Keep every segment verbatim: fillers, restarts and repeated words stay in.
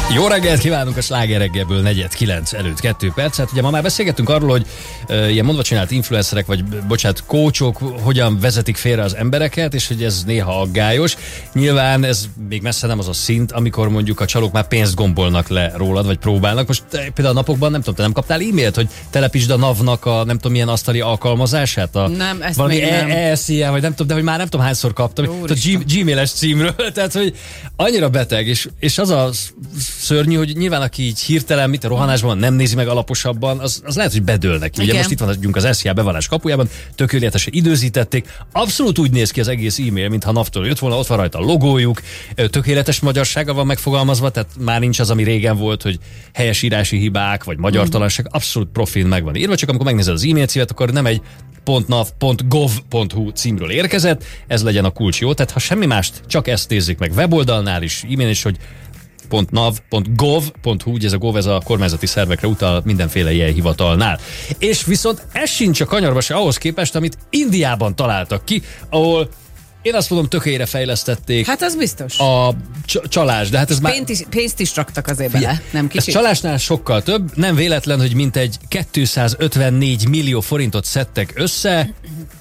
Jó reggelt kívánunk a Sláger reggelből negyed kilenc előtt kettő percet. Ugye ma már beszélgettünk arról, hogy uh, ilyen mondva csinált influencerek, vagy bocsánat, kócsok hogyan vezetik félre az embereket, és hogy ez néha aggályos. Nyilván ez még messze nem az a szint, amikor mondjuk a csalók már pénzt gombolnak le rólad, vagy próbálnak. Most például a napokban nem tudom, te nem kaptál e-mailt, hogy telepítsd a NAV-nak a nem tudom milyen asztali alkalmazását? A, nem, ezt valami még nem. E S I E, vagy nem tudom, de hogy már nem tudom hányszor kaptam. A Gmail-es címről, tehát hogy annyira beteg, és, és az a szörnyű, hogy nyilván aki így hirtelen, mit a rohanásban nem nézi meg alaposabban, az, az lehet, hogy bedől neki. Ugye most itt vagyunk az S Z I A bevallás kapujában, tökéletesen időzítették. Abszolút úgy néz ki az egész e-mail, mintha naptól jött volna, ott van rajta a logójuk, tökéletes magyarsággal van megfogalmazva, tehát már nincs az, ami régen volt, hogy helyesírási hibák, vagy magyartalanság, abszolút profil meg van írva, csak amikor megnézed az e-mail címet, akkor nem egy .nav pont gov pont hu címről érkezett, ez legyen a kulcs, jó? Tehát ha semmi mást, csak ezt nézzük meg weboldalnál is, e-mail is, hogy .nav pont gov pont hu, ugye ez a gov, ez a kormányzati szervekre utal mindenféle ilyen hivatalnál. És viszont ez sincs a kanyarba se ahhoz képest, amit Indiában találtak ki, ahol én azt mondom, tökére fejlesztették. Hát az biztos. A cs- csalás, de hát ez már... Pénzt is, pénzt is raktak azért bele, nem kicsit? Ez csalásnál sokkal több, nem véletlen, hogy mintegy kétszázötvennégy millió forintot szedtek össze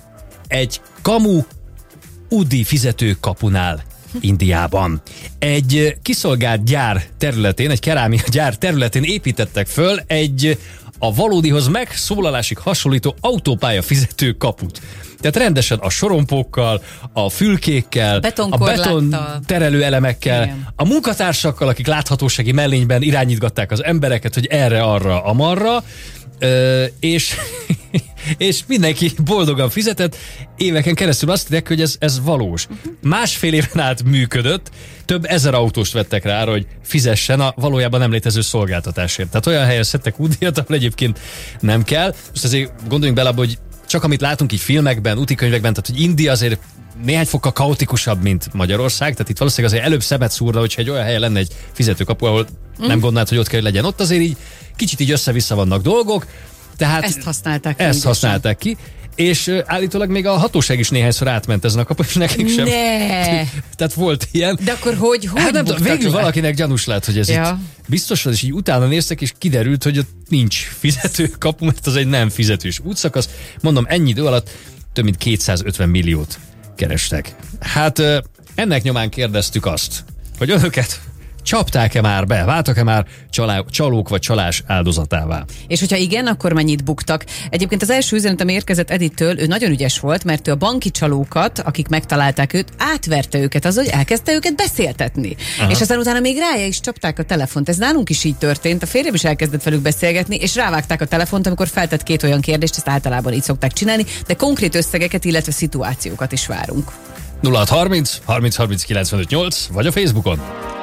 egy kamu UDI fizetőkapunál Indiában. Egy kiszolgált gyár területén, egy kerámia gyár területén építettek föl egy a valódihoz megszólalásig hasonlító autópálya fizető kaput. Tehát rendesen a sorompókkal, a fülkékkel, a beton terelő elemekkel, igen, a munkatársakkal, akik láthatósági mellényben irányítgatták az embereket, hogy erre, arra, amarra, Ö, és, és mindenki boldogan fizetett. Éveken keresztül azt mondják, hogy ez, ez valós. Uh-huh. Másfél éven át működött, több ezer autóst vettek rá arra, hogy fizessen a valójában nem létező szolgáltatásért. Tehát olyan helyen szedtek útdíjat, ahol egyébként nem kell. Most azért gondoljunk bele, hogy csak amit látunk így filmekben, útikönyvekben, tehát hogy India azért néhány fokkal kaotikusabb, mint Magyarország, tehát itt valószínűleg azért előbb szemet szúrna, hogyha egy olyan helyen lenne egy fizetőkapu, ahol mm. nem gondolnád, hogy ott kell, hogy legyen. Ott azért így kicsit így össze-vissza vannak dolgok. Tehát ezt használták ki. Ezt használták ki. És uh, állítólag még a hatóság is néhányszor átment ezen a kapun, és nekik sem. Ne. Tehát volt ilyen. De akkor hogy, hogy hát nem tudom, végül le? Valakinek gyanús lett, hogy ez ja. itt biztos van, és így utána néztek, és kiderült, hogy ott nincs fizető kapu, mert az egy nem fizetős útszakasz. Mondom, ennyi idő alatt több mint kétszázötven milliót kerestek. Hát uh, ennek nyomán kérdeztük azt, hogy önöket csapták-e már be? Váltak-e már csalá- csalók vagy csalás áldozatává? És hogyha igen, akkor mennyit buktak? Egyébként az első üzenet, ami érkezett Edittől, ő nagyon ügyes volt, mert ő a banki csalókat, akik megtalálták őt, átverte őket az, hogy elkezdte őket beszéltetni. Aha. És aztán utána még rája is csapták a telefont. Ez nálunk is így történt. A férjem is elkezdett velük beszélgetni, és rávágták a telefont, amikor feltett két olyan kérdést, ezt általában így szokták csinálni, de konkrét összegeket, illetve szituációkat is várunk. nulla hat harminc harminc harminc kilencvenöt nyolc vagy a Facebookon.